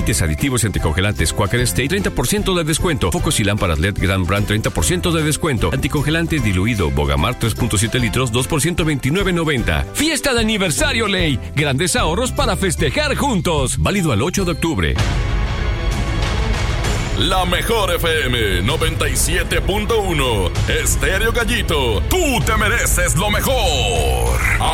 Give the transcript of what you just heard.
Aditivos y anticongelantes Quaker State, 30% de descuento. Focos y lámparas LED Grand Brand, 30% de descuento. Anticongelante diluido Bogamar, 3.7 litros, 2 por $129.90. Fiesta de aniversario Ley. Grandes ahorros para festejar juntos. Válido al 8 de octubre. La mejor FM 97.1. Estéreo Gallito. Tú te mereces lo mejor.